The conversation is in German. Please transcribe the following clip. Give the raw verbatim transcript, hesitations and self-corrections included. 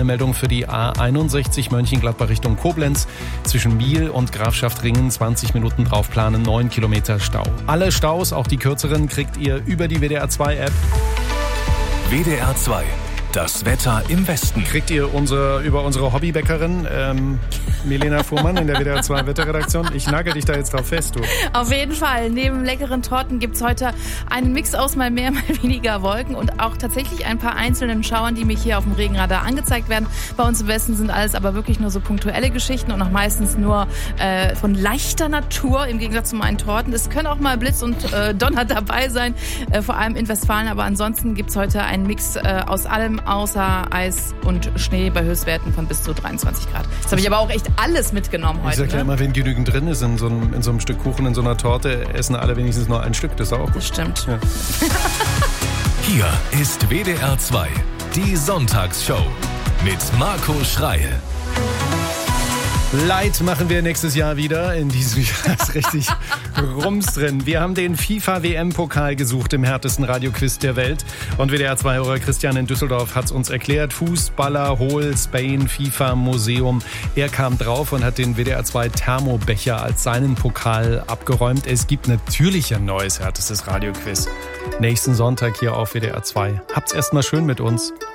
eine Meldung für die A einundsechzig Mönchengladbach Richtung Koblenz. Zwischen Miel und Grafschaft-Ringen zwanzig Minuten draufplanen, neun Kilometer Stau. Alle Staus, auch die kürzeren, kriegt ihr über die W D R zwei App. W D R zwei. Das Wetter im Westen. Kriegt ihr unsere, über unsere Hobbybäckerin ähm, Milena Fuhrmann in der W D R zwei Wetterredaktion. Ich nagel dich da jetzt drauf fest, du. Auf jeden Fall. Neben leckeren Torten gibt es heute einen Mix aus mal mehr, mal weniger Wolken und auch tatsächlich ein paar einzelnen Schauern, die mir hier auf dem Regenradar angezeigt werden. Bei uns im Westen sind alles aber wirklich nur so punktuelle Geschichten und auch meistens nur äh, von leichter Natur, im Gegensatz zu meinen Torten. Es können auch mal Blitz und äh, Donner dabei sein, äh, vor allem in Westfalen. Aber ansonsten gibt es heute einen Mix äh, aus allem, außer Eis und Schnee bei Höchstwerten von bis zu dreiundzwanzig Grad. Jetzt habe ich aber auch echt alles mitgenommen heute. Ich sag ja ne? immer, wenn genügend drin ist in so, einem, in so einem Stück Kuchen, in so einer Torte, essen alle wenigstens nur ein Stück. Das ist auch gut. Das stimmt. Ja. Hier ist W D R zwei, die Sonntagsshow mit Marco Schreil. Light machen wir nächstes Jahr wieder. In diesem Jahr ist richtig Rums drin. Wir haben den FIFA-W M-Pokal gesucht im härtesten Radioquiz der Welt. Und W D R zwei-Hörer Christian in Düsseldorf hat es uns erklärt. Fußballer, Hol, Spain, FIFA-Museum. Er kam drauf und hat den W D R zwei Thermobecher als seinen Pokal abgeräumt. Es gibt natürlich ein neues härtestes Radioquiz. Nächsten Sonntag hier auf W D R zwei. Habt's erstmal schön mit uns.